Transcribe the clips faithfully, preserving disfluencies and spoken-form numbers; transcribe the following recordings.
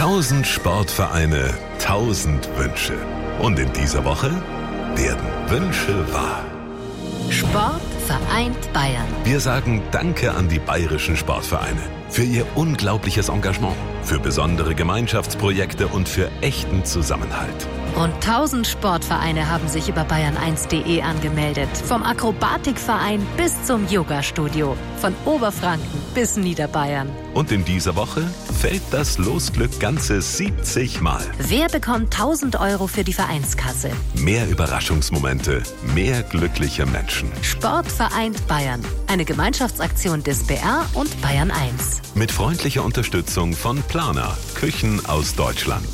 Tausend Sportvereine, tausend Wünsche. Und in dieser Woche werden Wünsche wahr. Sport vereint Bayern. Wir sagen Danke an die bayerischen Sportvereine für ihr unglaubliches Engagement, für besondere Gemeinschaftsprojekte und für echten Zusammenhalt. Rund tausend Sportvereine haben sich über bayern eins punkt de angemeldet. Vom Akrobatikverein bis zum Yoga-Studio. Von Oberfranken bis Niederbayern. Und in dieser Woche fällt das Losglück ganze siebzig Mal. Wer bekommt tausend Euro für die Vereinskasse? Mehr Überraschungsmomente, mehr glückliche Menschen. Sport vereint Bayern. Eine Gemeinschaftsaktion des B R und Bayern eins. Mit freundlicher Unterstützung von Planer, Küchen aus Deutschland.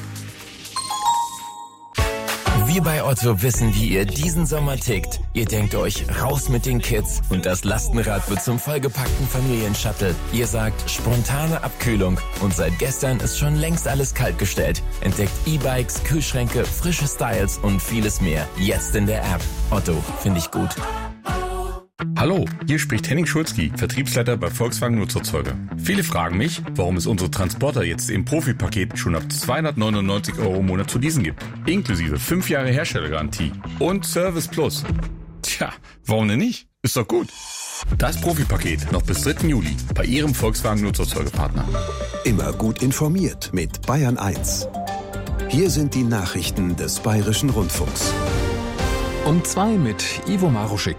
Wir bei Otto wissen, wie ihr diesen Sommer tickt. Ihr denkt euch, raus mit den Kids und das Lastenrad wird zum vollgepackten Familienshuttle. Ihr sagt, spontane Abkühlung und seit gestern ist schon längst alles kaltgestellt. Entdeckt E-Bikes, Kühlschränke, frische Styles und vieles mehr. Jetzt in der App. Otto, finde ich gut. Hallo, hier spricht Henning Schulzki, Vertriebsleiter bei Volkswagen Nutzerzeuger. Viele fragen mich, warum es unsere Transporter jetzt im Profi-Paket schon ab zweihundertneunundneunzig Euro im Monat zu leasen gibt. Inklusive fünf Jahre Herstellergarantie und Service Plus. Tja, warum denn nicht? Ist doch gut. Das Profi-Paket noch bis dritten Juli bei Ihrem Volkswagen Nutzerzeugerpartner. Immer gut informiert mit Bayern eins. Hier sind die Nachrichten des Bayerischen Rundfunks. Um zwei mit Ivo Maruschik.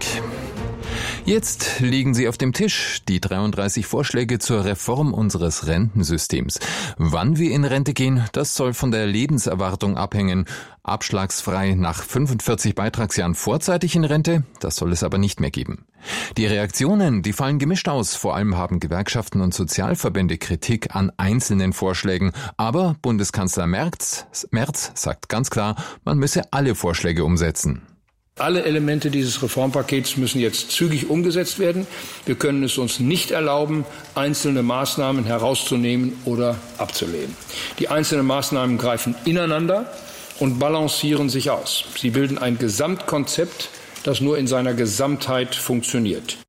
Jetzt liegen sie auf dem Tisch, die dreiunddreißig Vorschläge zur Reform unseres Rentensystems. Wann wir in Rente gehen, das soll von der Lebenserwartung abhängen. Abschlagsfrei nach fünfundvierzig Beitragsjahren vorzeitig in Rente, das soll es aber nicht mehr geben. Die Reaktionen, die fallen gemischt aus. Vor allem haben Gewerkschaften und Sozialverbände Kritik an einzelnen Vorschlägen. Aber Bundeskanzler Merz, Merz sagt ganz klar, man müsse alle Vorschläge umsetzen. Alle Elemente dieses Reformpakets müssen jetzt zügig umgesetzt werden. Wir können es uns nicht erlauben, einzelne Maßnahmen herauszunehmen oder abzulehnen. Die einzelnen Maßnahmen greifen ineinander und balancieren sich aus. Sie bilden ein Gesamtkonzept, das nur in seiner Gesamtheit funktioniert.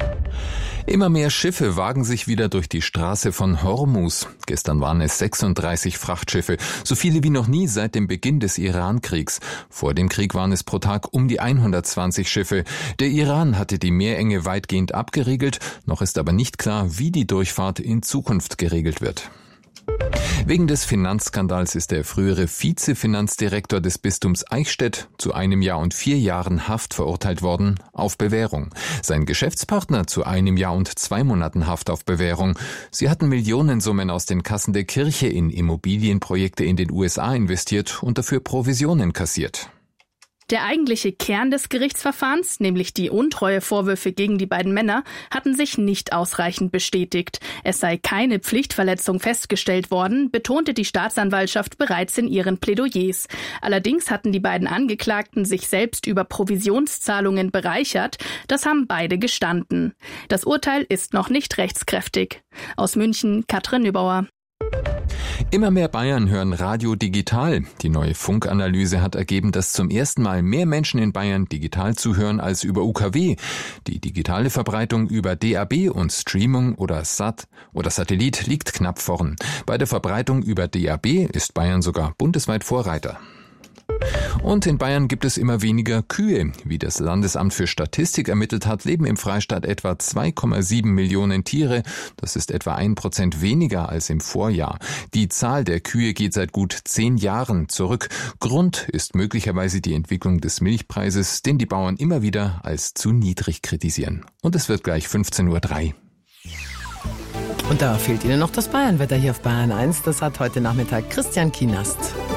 Immer mehr Schiffe wagen sich wieder durch die Straße von Hormuz. Gestern waren es sechsunddreißig Frachtschiffe, so viele wie noch nie seit dem Beginn des Iran-Kriegs. Vor dem Krieg waren es pro Tag um die hundertzwanzig Schiffe. Der Iran hatte die Meerenge weitgehend abgeriegelt, noch ist aber nicht klar, wie die Durchfahrt in Zukunft geregelt wird. Wegen des Finanzskandals ist der frühere Vizefinanzdirektor des Bistums Eichstätt zu einem Jahr und vier Jahren Haft verurteilt worden, auf Bewährung. Sein Geschäftspartner zu einem Jahr und zwei Monaten Haft auf Bewährung. Sie hatten Millionensummen aus den Kassen der Kirche in Immobilienprojekte in den U S A investiert und dafür Provisionen kassiert. Der eigentliche Kern des Gerichtsverfahrens, nämlich die Untreuevorwürfe gegen die beiden Männer, hatten sich nicht ausreichend bestätigt. Es sei keine Pflichtverletzung festgestellt worden, betonte die Staatsanwaltschaft bereits in ihren Plädoyers. Allerdings hatten die beiden Angeklagten sich selbst über Provisionszahlungen bereichert. Das haben beide gestanden. Das Urteil ist noch nicht rechtskräftig. Aus München, Katrin Nübauer. Immer mehr Bayern hören Radio digital. Die neue Funkanalyse hat ergeben, dass zum ersten Mal mehr Menschen in Bayern digital zuhören als über U K W. Die digitale Verbreitung über D A B und Streaming oder Sat oder Satellit liegt knapp vorn. Bei der Verbreitung über D A B ist Bayern sogar bundesweit Vorreiter. Und in Bayern gibt es immer weniger Kühe. Wie das Landesamt für Statistik ermittelt hat, leben im Freistaat etwa zwei Komma sieben Millionen Tiere. Das ist etwa ein Prozent weniger als im Vorjahr. Die Zahl der Kühe geht seit gut zehn Jahren zurück. Grund ist möglicherweise die Entwicklung des Milchpreises, den die Bauern immer wieder als zu niedrig kritisieren. Und es wird gleich fünfzehn Uhr drei. Und da fehlt Ihnen noch das Bayernwetter hier auf Bayern eins. Das hat heute Nachmittag Christian Kienast.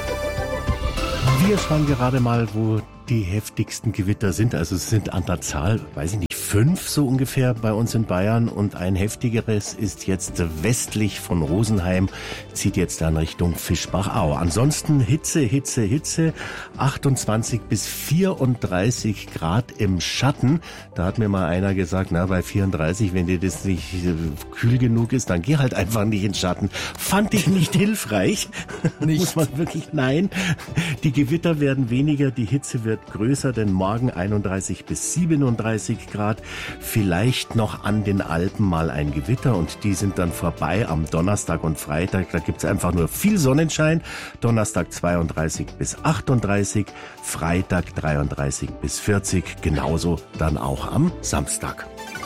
Wir schauen gerade mal, wo die heftigsten Gewitter sind. Also es sind an der Zahl, weiß ich nicht, fünf so ungefähr bei uns in Bayern. Und ein heftigeres ist jetzt westlich von Rosenheim, zieht jetzt dann Richtung Fischbach-Au. Ansonsten Hitze, Hitze, Hitze, achtundzwanzig bis vierunddreißig Grad im Schatten. Da hat mir mal einer gesagt, na bei vierunddreißig, wenn dir das nicht äh, kühl genug ist, dann geh halt einfach nicht in den Schatten. Fand ich nicht hilfreich. Nicht. Muss man wirklich, nein. Die Gewitter werden weniger, die Hitze wird größer, denn morgen einunddreißig bis siebenunddreißig Grad. Vielleicht noch an den Alpen mal ein Gewitter und die sind dann vorbei am Donnerstag und Freitag. Da gibt's einfach nur viel Sonnenschein. Donnerstag zweiunddreißig bis achtunddreißig, Freitag dreiunddreißig bis vierzig, genauso dann auch am Samstag.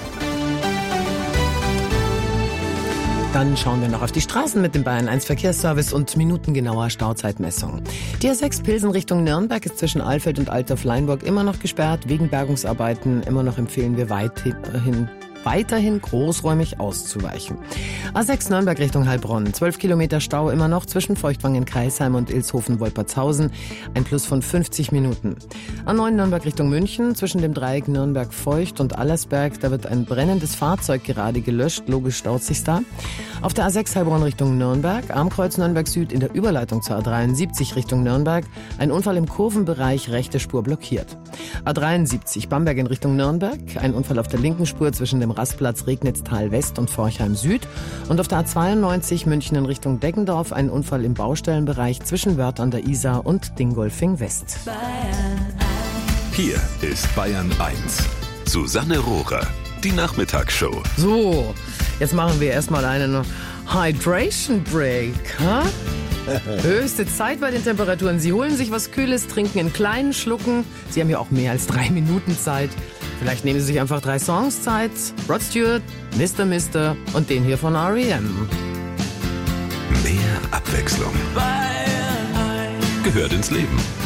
Dann schauen wir noch auf die Straßen mit dem Bayern eins Verkehrsservice und minutengenauer Stauzeitmessung. Die A sechs Pilsen Richtung Nürnberg ist zwischen Alfeld und Altdorf-Leinburg immer noch gesperrt. Wegen Bergungsarbeiten immer noch empfehlen wir weiterhin weiterhin großräumig auszuweichen. A sechs Nürnberg Richtung Heilbronn. zwölf Kilometer Stau immer noch zwischen Feuchtwangen-Kreisheim und Ilshofen-Wolpertshausen. Ein Plus von fünfzig Minuten. A neun Nürnberg Richtung München. Zwischen dem Dreieck Nürnberg-Feucht und Allersberg. Da wird ein brennendes Fahrzeug gerade gelöscht. Logisch staut sich's da. Auf der A sechs Heilbronn Richtung Nürnberg. Am Kreuz Nürnberg Süd in der Überleitung zur A dreiundsiebzig Richtung Nürnberg. Ein Unfall im Kurvenbereich. Rechte Spur blockiert. A dreiundsiebzig Bamberg in Richtung Nürnberg. Ein Unfall auf der linken Spur zwischen dem Rastplatz Regnitztal West und Forchheim Süd. Und auf der A zweiundneunzig München in Richtung Deggendorf ein Unfall im Baustellenbereich zwischen Wörth an der Isar und Dingolfing West. Hier ist Bayern eins. Susanne Rohrer, die Nachmittagsshow. So, jetzt machen wir erstmal einen Hydration Break. Huh? Höchste Zeit bei den Temperaturen. Sie holen sich was Kühles, trinken in kleinen Schlucken. Sie haben ja auch mehr als drei Minuten Zeit. Vielleicht nehmen Sie sich einfach drei Songs Zeit. Rod Stewart, Mister Mister und den hier von R E M. Mehr Abwechslung gehört ins Leben.